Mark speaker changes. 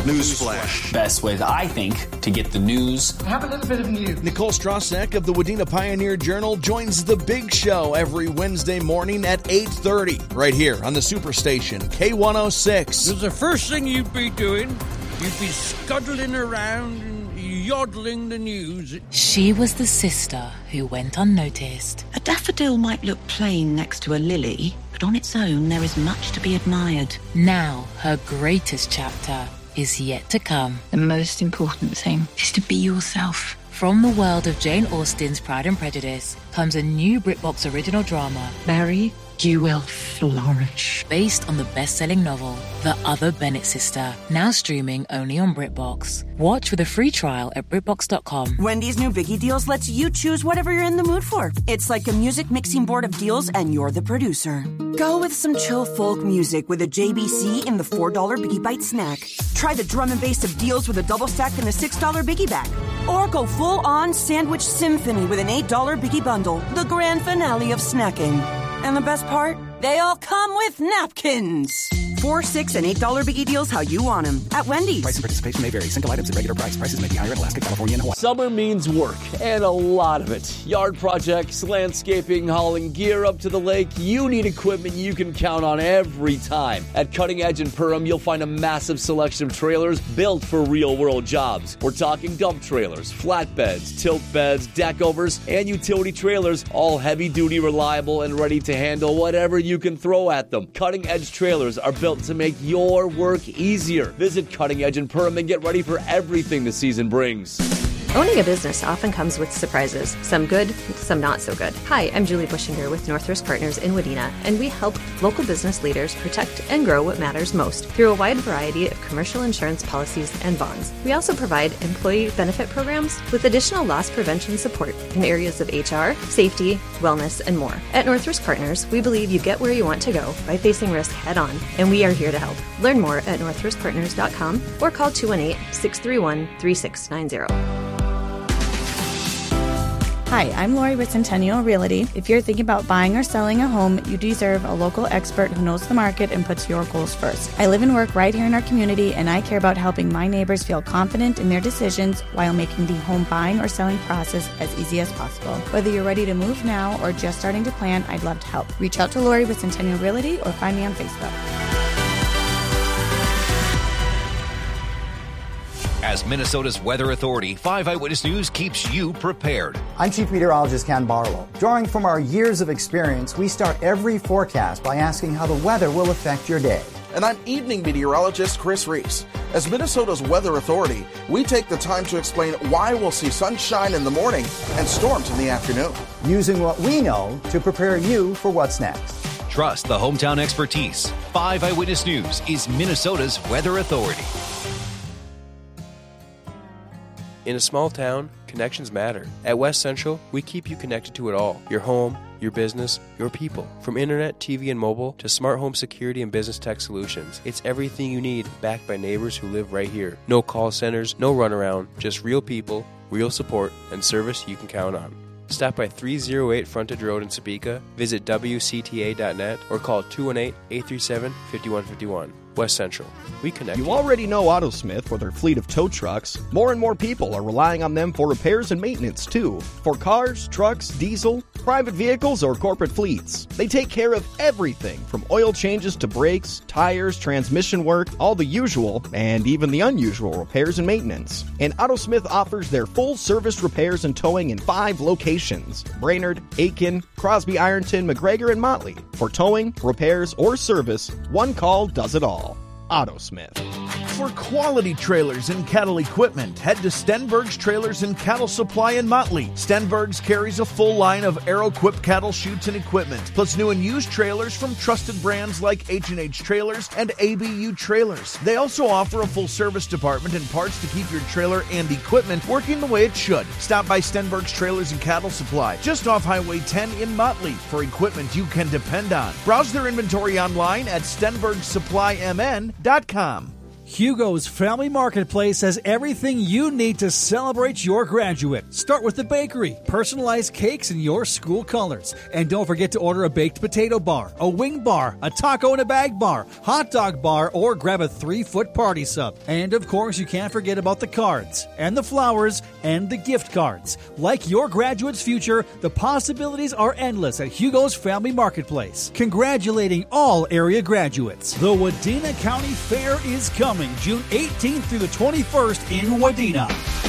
Speaker 1: Newsflash.
Speaker 2: Best way, I think, to get the news.
Speaker 3: Have a little bit of news.
Speaker 4: Nicole Strasek of the Wadena Pioneer Journal joins The Big Show every Wednesday morning at 8:30, right here on the Superstation, K106.
Speaker 5: The first thing you'd be doing, you'd be scuttling around and yodeling the news.
Speaker 6: She was the sister who went unnoticed.
Speaker 7: A daffodil might look plain next to a lily, but on its own there is much to be admired.
Speaker 6: Now, her greatest chapter is yet to come.
Speaker 7: The most important thing is to be yourself.
Speaker 6: From the world of Jane Austen's Pride and Prejudice comes a new BritBox original drama,
Speaker 7: Mary, you will flourish.
Speaker 6: based on the best-selling novel, The Other Bennett Sister, now streaming only on BritBox. Watch with a free trial at BritBox.com.
Speaker 8: Wendy's new Biggie Deals lets you choose whatever you're in the mood for. It's like a music mixing board of deals, and you're the producer. Go with some chill folk music with a JBC in the $4 Biggie Bite snack. Try the drum and bass of deals with a double stack in the $6 Biggie bag. Or go full-on sandwich symphony with an $8 Biggie bundle, the grand finale of snacking. And the best part? They all come with napkins. $4, $6, and $8 Biggie Deals how you want them at Wendy's.
Speaker 9: Price and participation may vary. Single items at regular price. Prices may be higher in Alaska, California, and Hawaii.
Speaker 10: Summer means work, and a lot of it. Yard projects, landscaping, hauling gear up to the lake. You need equipment you can count on every time. At Cutting Edge in Perham, you'll find a massive selection of trailers built for real-world jobs. We're talking dump trailers, flatbeds, tilt beds, deckovers, and utility trailers, all heavy-duty, reliable, and ready to handle whatever you can throw at them. Cutting Edge trailers are built to make your work easier. Visit Cutting Edge in Perham and get ready for everything the season brings.
Speaker 11: Owning a business often comes with surprises, some good, some not so good. Hi, I'm Julie Bushinger with Northwest Partners in Wadena, and we help local business leaders protect and grow what matters most through a wide variety of commercial insurance policies and bonds. We also provide employee benefit programs with additional loss prevention support in areas of HR, safety, wellness, and more. At Northwest Partners, we believe you get where you want to go by facing risk head on, and we are here to help. Learn more at northwestpartners.com or call 218-631-3690.
Speaker 12: Hi, I'm Lori with Centennial Realty. If you're thinking about buying or selling a home, you deserve a local expert who knows the market and puts your goals first. I live and work right here in our community, and I care about helping my neighbors feel confident in their decisions while making the home buying or selling process as easy as possible. Whether you're ready to move now or just starting to plan, I'd love to help. Reach out to Lori with Centennial Realty or find me on Facebook.
Speaker 13: As Minnesota's weather authority, 5 Eyewitness News keeps you prepared.
Speaker 14: I'm Chief Meteorologist Ken Barlow. Drawing from our years of experience, we start every forecast by asking how the weather will affect your day.
Speaker 15: And I'm Evening Meteorologist Chris Reese. As Minnesota's weather authority, we take the time to explain why we'll see sunshine in the morning and storms in the afternoon.
Speaker 14: Using what we know to prepare you for what's next.
Speaker 13: Trust the hometown expertise. 5 Eyewitness News is Minnesota's weather authority.
Speaker 16: In a small town, connections matter. At West Central, we keep you connected to it all. Your home, your business, your people. From internet, TV, and mobile to smart home security and business tech solutions. It's everything you need, backed by neighbors who live right here. No call centers, no runaround, just real people, real support, and service you can count on. Stop by 308 Frontage Road in Topeka, visit WCTA.net, or call 218-837-5151. West Central. We connect.
Speaker 17: You already know AutoSmith with their fleet of tow trucks. More and more people are relying on them for repairs and maintenance, too. For cars, trucks, diesel, private vehicles, or corporate fleets. They take care of everything from oil changes to brakes, tires, transmission work, all the usual and even the unusual repairs and maintenance. And AutoSmith offers their full-service repairs and towing in 5 locations: Brainerd, Aiken, Crosby, Ironton, McGregor, and Motley. For towing, repairs, or service, one call does it all. AutoSmith.
Speaker 4: For quality trailers and cattle equipment, head to Stenberg's Trailers and Cattle Supply in Motley. Stenberg's carries a full line of Aero-equipped cattle chutes and equipment, plus new and used trailers from trusted brands like H&H Trailers and ABU Trailers. They also offer a full service department and parts to keep your trailer and equipment working the way it should. Stop by Stenberg's Trailers and Cattle Supply, just off Highway 10 in Motley, for equipment you can depend on. Browse their inventory online at StenbergSupplyMN.com.
Speaker 1: Hugo's Family Marketplace has everything you need to celebrate your graduate. Start with the bakery, personalized cakes in your school colors. And don't forget to order a baked potato bar, a wing bar, a taco in a bag bar, hot dog bar, or grab a 3-foot party sub. And of course, you can't forget about the cards, and the flowers, and the gift cards. Like your graduate's future, the possibilities are endless at Hugo's Family Marketplace. Congratulating all area graduates. The Wadena County Fair is coming June 18th through the 21st in Wadena.